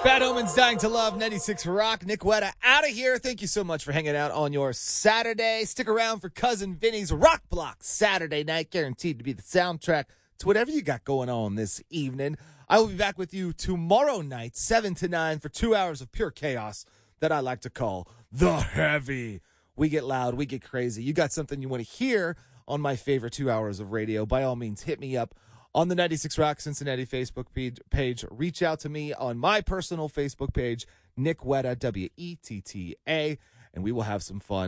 Bad Omens, Dying to Love, 96 Rock. Nick Wetta out of here. Thank you so much for hanging out on your Saturday. Stick around for Cousin Vinny's Rock Block Saturday night, guaranteed to be the soundtrack to whatever you got going on this evening. I will be back with you tomorrow night, 7 to 9, for 2 hours of pure chaos that I like to call The Heavy. We get loud, we get crazy. You got something you want to hear on my favorite 2 hours of radio, by all means, hit me up on the 96 Rock Cincinnati Facebook page. Reach out to me on my personal Facebook page, Nick Wetta, Wetta, and we will have some fun.